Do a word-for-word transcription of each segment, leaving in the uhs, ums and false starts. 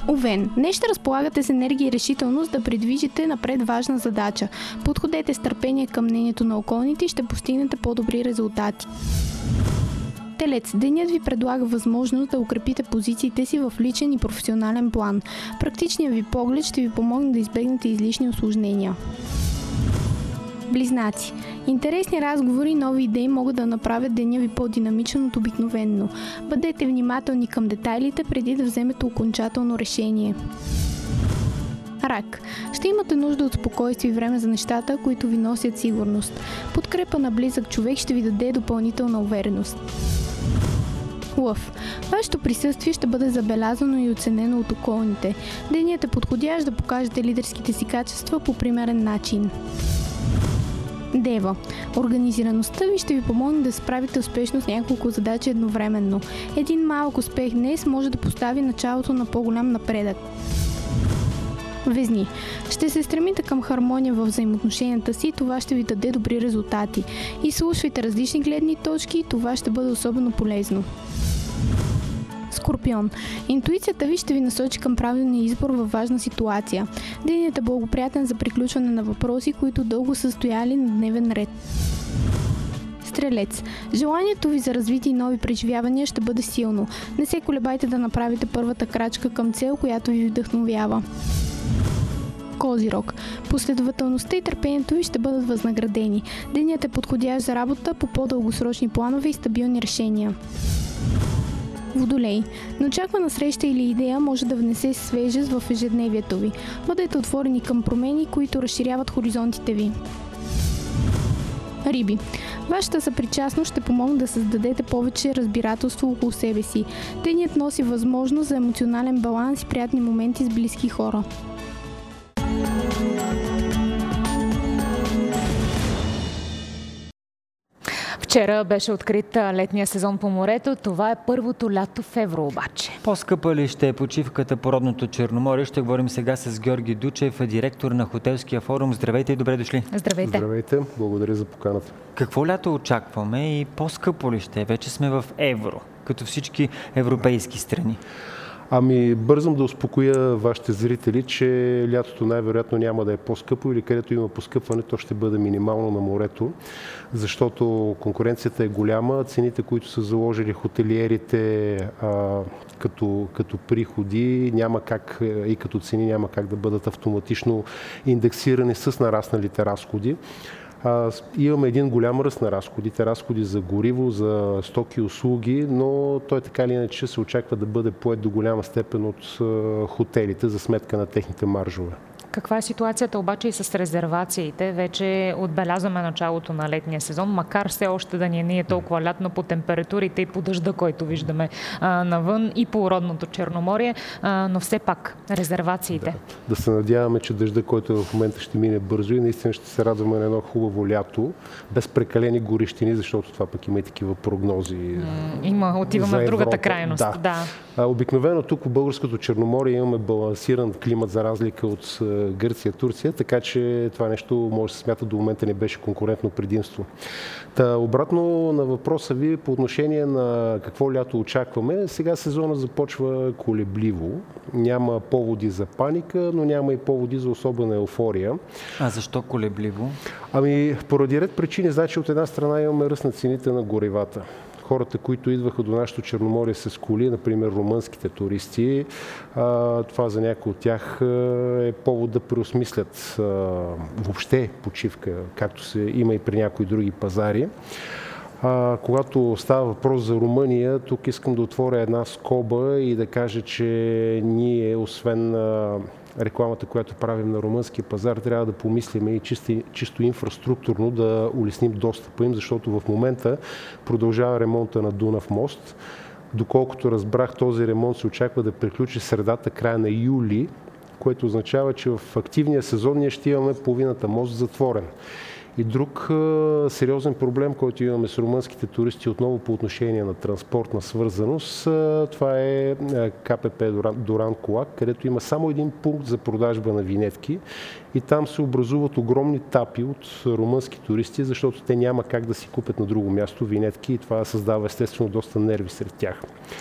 Овен, днес ще разполагате с енергия и решителност да придвижите напред важна задача. Подходете с търпение към мнението на околните и ще постигнете по-добри резултати. Телец, денят ви предлага възможност да укрепите позициите си в личен и професионален план. Практичният ви поглед ще ви помогне да избегнете излишни усложнения. Близнаци. Интересни разговори и нови идеи могат да направят деня ви по-динамичен от обикновено. Бъдете внимателни към детайлите преди да вземете окончателно решение. Рак. Ще имате нужда от спокойствие и време за нещата, които ви носят сигурност. Подкрепа на близък човек ще ви даде допълнителна увереност. Лъв. Вашето присъствие ще бъде забелязано и оценено от околните. Денят е подходящ да покажете лидерските си качества по примерен начин. Дева. Организираността ви ще ви помогне да справите успешно с няколко задачи едновременно. Един малък успех днес може да постави началото на по-голям напредък. Везни. Ще се стремите към хармония във взаимоотношенията си и това ще ви даде добри резултати. Изслушвайте различни гледни точки и това ще бъде особено полезно. Скорпион. Интуицията ви ще ви насочи към правилния избор във важна ситуация. Денят е благоприятен за приключване на въпроси, които дълго са стояли на дневен ред. Стрелец. Желанието ви за развитие и нови преживявания ще бъде силно. Не се колебайте да направите първата крачка към цел, която ви вдъхновява. Козирог. Последователността и търпението ви ще бъдат възнаградени. Денят е подходящ за работа по по-дългосрочни планове и стабилни решения. Водолей. Неочаквана среща или идея може да внесе свежест в ежедневието ви. Бъдете отворени към промени, които разширяват хоризонтите ви. Риби. Вашата съпричастност ще помогне да създадете повече разбирателство около себе си. Денят носи възможност за емоционален баланс и приятни моменти с близки хора. Вчера беше открит летния сезон по морето. Това е първото лято в Евро обаче. По-скъпа ли ще е почивката по родното Черноморие? Ще говорим сега с Георги Дучев, директор на Хотелския форум. Здравейте и добре дошли. Здравейте. Здравейте, благодаря за поканата. Какво лято очакваме и по-скъпо ли ще е? Вече сме в евро, като всички европейски страни. Ами, бързам да успокоя вашите зрители, че лятото най-вероятно няма да е по-скъпо или където има поскъпване, то ще бъде минимално на морето, защото конкуренцията е голяма, цените, които са заложили хотелиерите а, като, като приходи, няма как и като цени няма как да бъдат автоматично индексирани с нарасналите разходи. Uh, имаме един голям ръст на разходите, разходи за гориво, за стоки и услуги, но той така или иначе се очаква да бъде поет до голяма степен от uh, хотелите за сметка на техните маржове. Каква е ситуацията обаче и с резервациите? Вече отбелязваме началото на летния сезон, макар все още да ни не е толкова лятно по температурите и по дъжда, който виждаме а, навън и по родното Черноморие, а, но все пак резервациите. Да. да се надяваме, че дъжда, който в момента ще мине бързо и наистина ще се радваме на едно хубаво лято, без прекалени горещини, защото това пък има и такива прогнози. М- има, отиваме в другата крайност. Да. Да. А, обикновено тук в българското Черноморие имаме балансиран климат за разлика от Гърция, Турция, така че това нещо може да се смята до момента не беше конкурентно предимство. Та, обратно на въпроса ви по отношение на какво лято очакваме, сега сезона започва колебливо. Няма поводи за паника, но няма и поводи за особена еуфория. А защо колебливо? Ами, поради ред причини, значи от една страна имаме ръст на цените на горивата. Хората, които идваха до нашото Черноморие с коли, например румънските туристи, това за някои от тях е повод да преосмислят въобще почивка, както се има и при някои други пазари. А, когато става въпрос за Румъния, тук искам да отворя една скоба и да кажа, че ние, освен а, рекламата, която правим на румънския пазар, трябва да помислиме и чисто, чисто инфраструктурно да улесним достъпа им, защото в момента продължава ремонта на Дунав мост. Доколкото разбрах, този ремонт се очаква да приключи средата, края на юли, което означава, че в активния сезон ние ще имаме половината мост затворен. И друг а, сериозен проблем, който имаме с румънските туристи отново по отношение на транспортна свързаност, а, това е КПП Доран Колак, където има само един пункт за продажба на винетки и там се образуват огромни тапи от румънски туристи, защото те няма как да си купят на друго място винетки и това създава естествено доста нерви сред тях.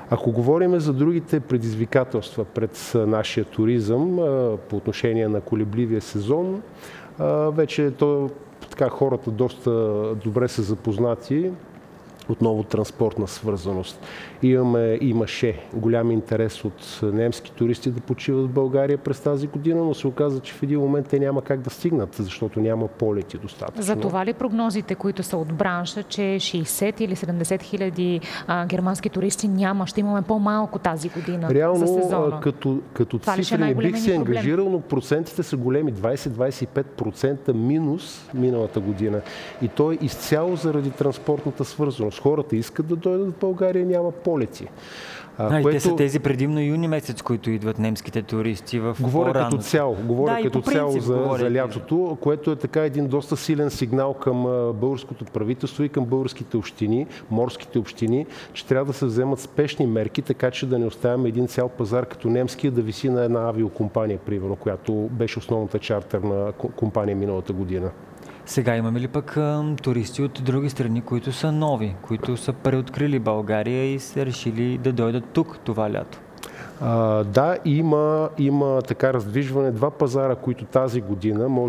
Ако говорим за другите предизвикателства пред нашия туризъм по отношение на колебливия сезон, вече то, така, хората доста добре са запознати. Отново транспортна свързаност. Имаме, имаше голям интерес от немски туристи да почиват в България през тази година, но се оказа, че в един момент те няма как да стигнат, защото няма полети достатъчно. За това ли прогнозите, които са от бранша, че шейсет или седемдесет хиляди германски туристи няма, ще имаме по-малко тази година? Реално, за сезона? като, като цифри не бих се ангажирал, но процентите са големи. двайсет до двайсет и пет процента минус миналата година. И то е изцяло заради транспортната свързаност. Хората искат да дойдат в България, няма полети. А, а, което... Те са тези предимно юни месец, които идват немските туристи в Говоря по-рано. като цяло, говоря да, като принцип, цяло за, говоря, за лятото, което е така един доста силен сигнал към българското правителство и към българските общини, морските общини, че трябва да се вземат спешни мерки, така че да не оставяме един цял пазар като немския да виси на една авиокомпания, примерно, която беше основната чартерна компания миналата година. Сега имаме ли пък а, туристи от други страни, които са нови, които са преоткрили България и са решили да дойдат тук това лято? А, да, има, има така раздвижване, два пазара, които тази година може